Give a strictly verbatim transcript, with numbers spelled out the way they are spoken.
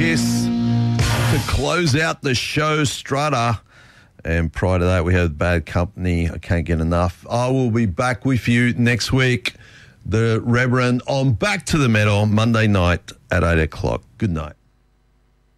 Kiss to close out the show, Strutter. And prior to that, we had Bad Company, I Can't Get Enough. I will be back with you next week, the Reverend, on Back to the Metal, Monday night at eight o'clock. Good night.